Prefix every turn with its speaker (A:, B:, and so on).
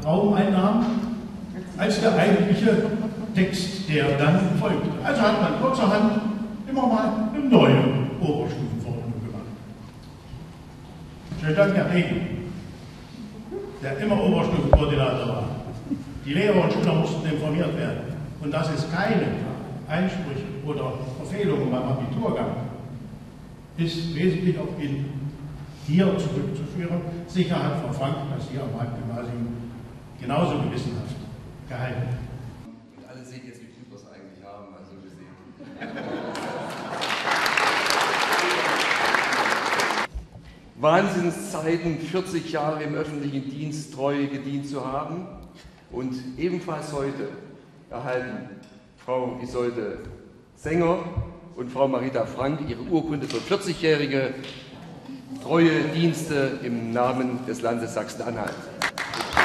A: Raum einnahm, als der eigentliche Text, der dann folgte. Also hat man kurzerhand immer mal eine neue Oberstufenverordnung gemacht. Schönen Dank, Herr Regen, der immer Oberstufenkoordinator war. Die Lehrer und Schüler mussten informiert werden. Und dass es keine Einsprüche oder Verfehlungen beim Abitur gab, ist wesentlich auf ihn hier zurückzuführen. Sicher hat Frau Frank das hier am Marktgymnasium genauso gewissenhaft gehalten.
B: Und alle sehen jetzt, wie gut wir es eigentlich haben, also gesehen. Wahnsinnszeiten, 40 Jahre im öffentlichen Dienst treu gedient zu haben. Und ebenfalls heute erhalten Frau Isolde Sänger und Frau Marita Frank ihre Urkunde für 40-jährige treue Dienste im Namen des Landes Sachsen-Anhalt.